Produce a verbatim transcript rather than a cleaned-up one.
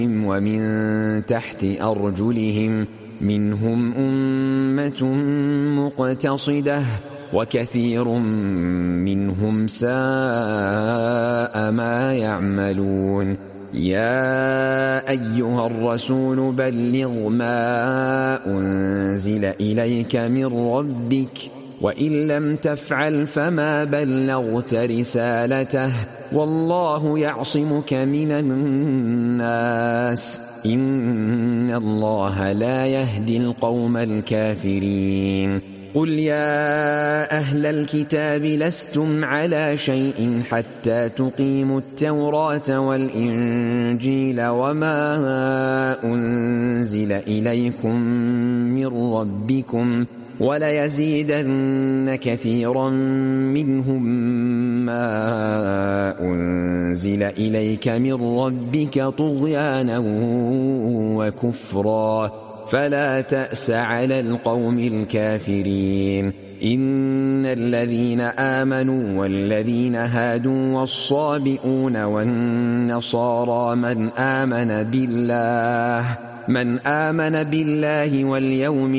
ومن تحت أرجلهم منهم أمة مقتصدة وكثير منهم ساء ما يعملون. يا أيها الرسول بلغ ما أنزل إليك من ربك وإن لم تفعل فما بلغت رسالته والله يعصمك من الناس إن الله لا يهدي القوم الكافرين. قل يا أهل الكتاب لستم على شيء حتى تقيموا التوراة والإنجيل وما أنزل إليكم من ربكم وليزيدن كثيرا منهم ما أنزل إليك من ربك طغيانا وكفرا فلا تأس على القوم الكافرين. إن الذين آمنوا والذين هادوا والصابئون والنصارى من آمن بالله من آمن بالله واليوم